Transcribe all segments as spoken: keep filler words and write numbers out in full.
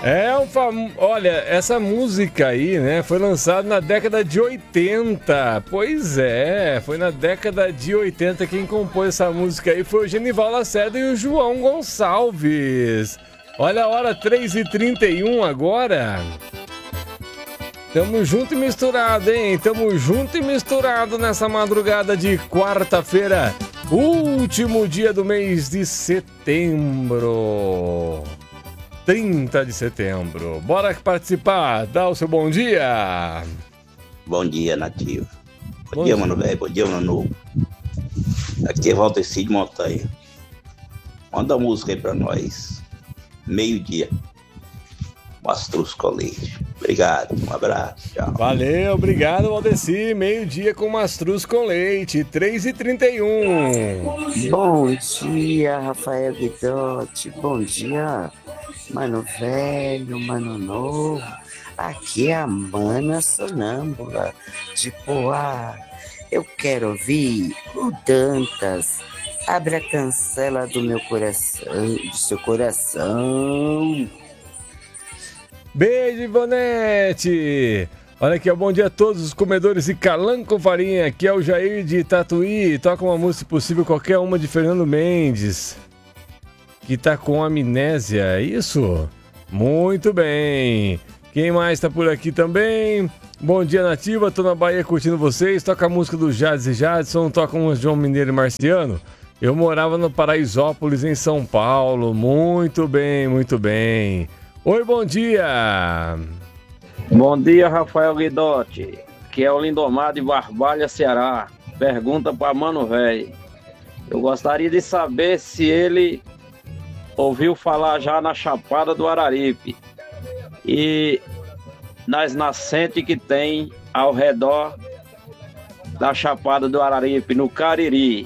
É um fam... Olha, essa música aí, né, foi lançada na década de oitenta. Pois é, foi na década de oitenta. Quem compôs essa música aí foi o Genival Lacerda e o João Gonçalves. Olha a hora, três e trinta e um agora. Tamo junto e misturado, hein? Tamo junto e misturado nessa madrugada de quarta-feira, último dia do mês de setembro. trinta de setembro. Bora participar, dá o seu bom dia. Bom dia, Nativo. Bom, Bom dia, dia. mano velho. Bom dia, mano novo. Aqui é Valdeci de Montanha. Manda a música aí pra nós. Meio-dia. Mastruz com leite. Obrigado, um abraço, tchau. Valeu, obrigado, Valdeci. Meio-dia com Mastruz com leite, três e trinta e um. Bom dia, Rafael Guidotti. Bom dia, mano velho, mano novo. Aqui é a Mana Sonâmbula de Poá. Eu quero ouvir o Dantas. Abre a cancela do meu coração, do seu coração. Beijo, Ivonete. Olha aqui, ó, bom dia a todos os comedores de calango com farinha. Aqui é o Jair de Tatuí. Toca uma música, se possível, qualquer uma de Fernando Mendes, que tá com amnésia, é isso? Muito bem. Quem mais tá por aqui também? Bom dia, Nativa. Tô na Bahia curtindo vocês. Toca a música do Jades e Jadson. Toca um João Mineiro e Marciano. Eu morava no Paraisópolis, em São Paulo. Muito bem, muito bem. Oi, bom dia. Bom dia, Rafael Guidotti, que é o Lindomar de Barbalha, Ceará. Pergunta para Mano Velho. Eu gostaria de saber se ele ouviu falar já na Chapada do Araripe e nas nascentes que tem ao redor da Chapada do Araripe, no Cariri.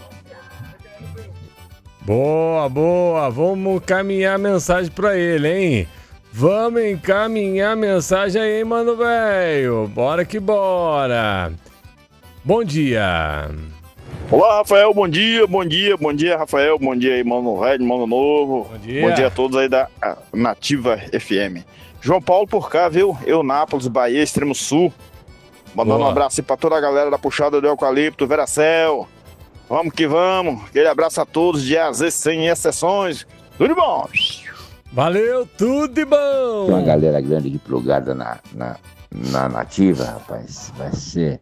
Boa, boa. Vamos caminhar a mensagem para ele, hein? Vamos encaminhar a mensagem aí, mano velho. Bora que bora. Bom dia. Olá, Rafael, bom dia, bom dia, bom dia, Rafael, bom dia aí, mano velho, mano novo. Bom dia. Bom dia a todos aí da Nativa F M. João Paulo por cá, viu? Eu, Nápoles, Bahia, Extremo Sul. Mandando Boa. um abraço aí pra toda a galera da Puxada do Eucalipto, Veracel. Vamos que vamos. Aquele abraço a todos, de A a Z, sem exceções. Tudo de bom. Valeu, tudo de bom. Tem uma galera grande aqui plugada na, na, na Nativa, rapaz. Vai ser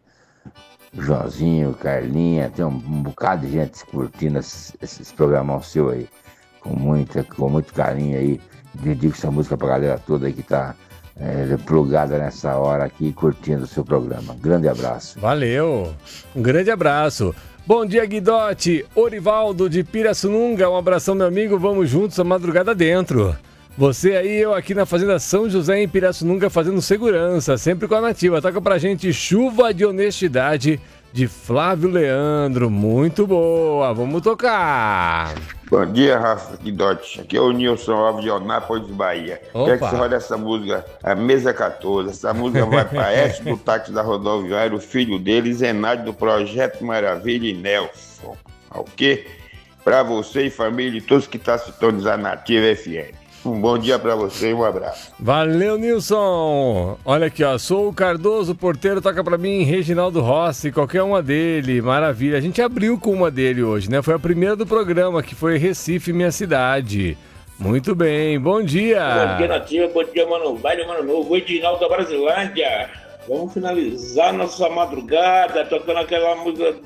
o Joãozinho, Carlinha, tem um, um bocado de gente curtindo esses, esses programão seu aí. Com, muita, com muito carinho aí. Dedico essa música pra galera toda aí que tá é, plugada nessa hora aqui, curtindo o seu programa. Grande abraço. Valeu. Um grande abraço. Bom dia, Guidotti. Orivaldo de Pirassununga. Um abração, meu amigo. Vamos juntos a madrugada dentro. Você aí, eu aqui na Fazenda São José, em Pirassununga, fazendo segurança, sempre com a Nativa. Toca pra gente Chuva de Honestidade, de Flávio Leandro. Muito boa, vamos tocar. Bom dia, Rafa Guidotti. Aqui é o Nilson Alves de Onápolis, Bahia. Opa. Quer que você roda essa música, a Mesa quatorze. Essa música vai para Edson do táxi da rodoviária, o filho dele, Zenádio do Projeto Maravilha e Nelson. Ok? Para você e família e todos que estão sintonizando na Nativa F M. Um bom dia pra você e um abraço. Valeu, Nilson. Olha aqui, ó. Sou o Cardoso, porteiro, toca pra mim Reginaldo Rossi, qualquer uma dele. Maravilha. A gente abriu com uma dele hoje, né? Foi a primeira do programa, que foi Recife, minha cidade. Muito bem. Bom dia. Bom dia, Nativa. Bom dia, Mano Velho, Mano Novo. Edinaldo da Brasilândia. Vamos finalizar nossa madrugada tocando aquela música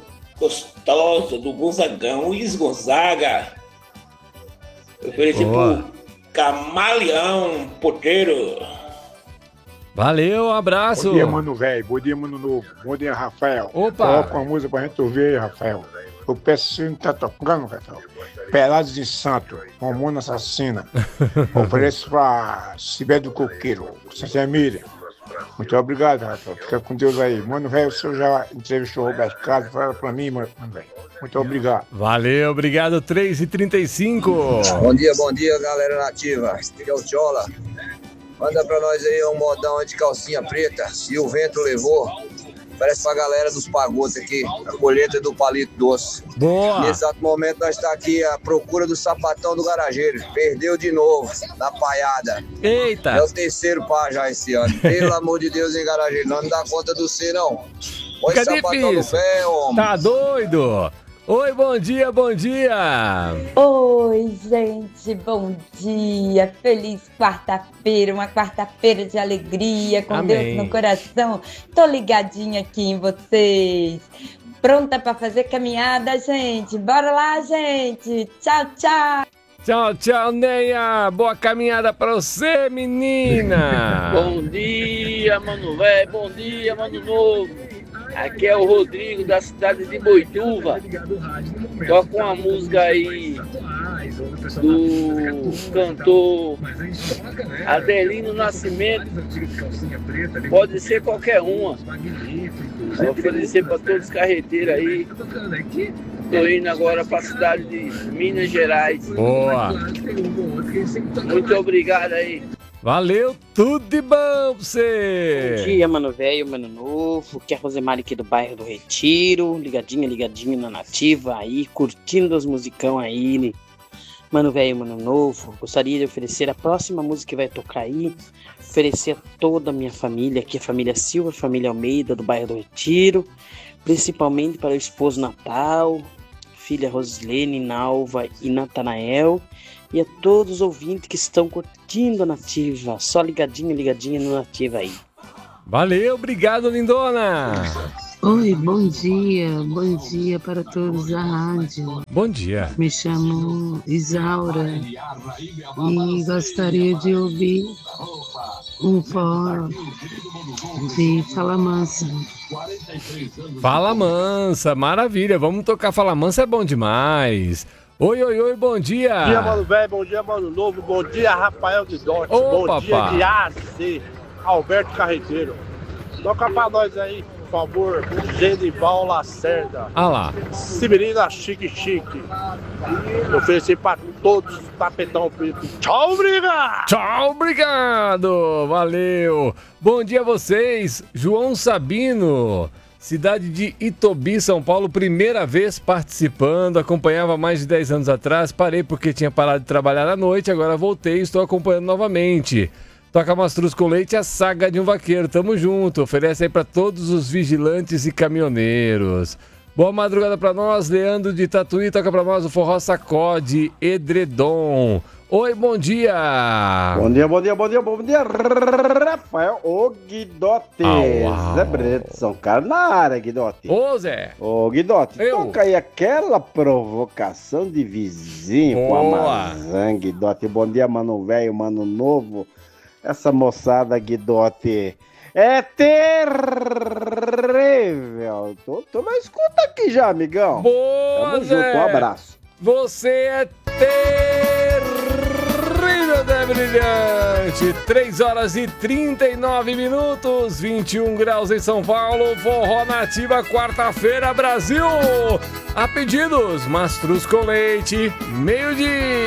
gostosa do Gonzagão, Luiz Gonzaga. Ofereci pro Camaleão, porteiro. Valeu, um abraço. Bom dia, Mano Velho. Bom dia, Mano Novo. Bom dia, Rafael. Opa. Coloca uma música pra gente ouvir aí, Rafael. O P S C não tá tocando, Rafael. Pelados de Santo, Romana Assassina. Ofereço pra Cibé do Coqueiro, Santa Emília. Muito obrigado, Rafael. Fica com Deus aí. Mano Velho, o senhor já entrevistou o Roberto Carlos. Fala pra mim, Mano Velho. Muito obrigado. Valeu, obrigado. três e trinta e cinco. Bom dia, bom dia, galera nativa. Aqui é o Tchola. Manda pra nós aí um modão de calcinha preta. Se o vento levou. Parece pra galera dos pagotes aqui, a colheita do palito doce. Boa! Nesse exato momento nós está aqui à procura do sapatão do garageiro. Perdeu de novo, na paiada. Eita! É o terceiro pá já esse ano. Pelo amor de Deus, hein, garageiro? Não me dá conta do C, não. Põe Fica sapatão difícil. no pé, homem. Tá doido? Oi, bom dia, bom dia! Oi, gente, bom dia! Feliz quarta-feira, uma quarta-feira de alegria, com Amém. Deus no coração. Tô ligadinha aqui em vocês. Pronta pra fazer caminhada, gente? Bora lá, gente! Tchau, tchau! Tchau, tchau, Neia! Boa caminhada pra você, menina! Bom dia, mano velho. Bom dia, mano novo. Aqui é o Rodrigo, da cidade de Boituva. Toca uma música aí do cantor Adelino Nascimento. Pode ser qualquer uma. Vou oferecer para todos os carreteiros aí. Estou indo agora para a cidade de Minas Gerais. Boa! Muito obrigado aí. Valeu, tudo de bom pra você! Bom dia, mano velho, mano novo. Que é a Rosemary aqui do bairro do Retiro. Ligadinha, ligadinha na Nativa aí, curtindo as musicão aí. Mano velho, mano novo. Gostaria de oferecer a próxima música que vai tocar aí. Oferecer a toda a minha família, aqui a família Silva, a família Almeida do bairro do Retiro. Principalmente para o esposo Natal, filha Roslene, Nalva e Natanael. E a todos os ouvintes que estão curtindo a Nativa. Só ligadinho, ligadinho no Nativa aí. Valeu, obrigado, lindona! Oi, bom dia, bom dia para todos da rádio. Bom dia. Me chamo Isaura e gostaria de ouvir um pó de Fala Mansa. Fala Mansa, maravilha, vamos tocar Fala Mansa, é bom demais. Oi, oi, oi, bom dia. Bom dia, mano velho, bom dia, mano novo, bom dia, Rafael Guidotti, Ô, bom dia papá. de A C, Alberto Carreteiro. Toca pra nós aí, por favor, Genival Lacerda. Ah lá. Sibirina Chique Chique. Oferecer pra todos, tapetão preto. Tchau, obrigado! Tchau, obrigado, valeu. Bom dia a vocês, João Sabino. Cidade de Itobi, São Paulo, primeira vez participando, acompanhava mais de dez anos atrás, parei porque tinha parado de trabalhar à noite, agora voltei e estou acompanhando novamente. Toca Mastruz com Leite, a saga de um vaqueiro, tamo junto, oferece aí para todos os vigilantes e caminhoneiros. Boa madrugada para nós, Leandro de Tatuí, toca para nós o Forró Sacode, Edredom. Oi, bom dia! Bom dia, bom dia, bom dia, bom dia, Rafael, ô Guidote, Au, au. Zé Brito, São Carlos na área, Guidote. Ô Zé! Ô Guidote, Eu. toca aí aquela provocação de vizinho com a Boa. Amazã, Guidote. Bom dia, mano velho, mano novo. Essa moçada, Guidote, é terrível. Tô, tô na escuta aqui já, amigão. Boa, Tamo Zé. junto, um abraço. Você é terrível, Zé Brilhante. três horas e trinta e nove minutos, vinte e um graus em São Paulo. Forró Nativa, quarta-feira, Brasil. A pedidos, Mastruz com Leite, meio-dia.